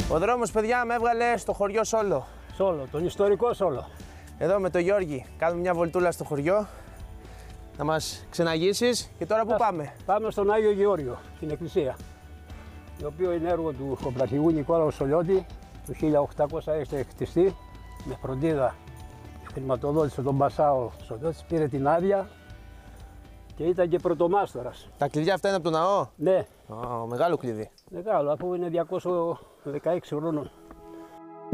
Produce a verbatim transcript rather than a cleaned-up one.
Ο δρόμος, παιδιά, με έβγαλε στο χωριό Σόλο. Σόλο, τον ιστορικό Σόλο. Εδώ με τον Γιώργη κάνουμε μια βολτούλα στο χωριό. Να μας ξεναγήσεις και τώρα πού πάμε? Πάμε στον Άγιο Γεώργιο, την εκκλησία, το οποίο είναι έργο του κομπραρχηγού Νικόλαου Σολιώτη. Το χίλια οκτακόσια έξι έχει χτιστεί με φροντίδα. Χρηματοδότησε τον Μπασάο Σολιώτης, πήρε την άδεια και ήταν και πρωτομάστορας. Τα κλειδιά αυτά είναι από το ναό? Ναι. Oh, μεγάλο κλειδί. Μεγάλο, αφού είναι διακόσια δεκαέξι χρόνων.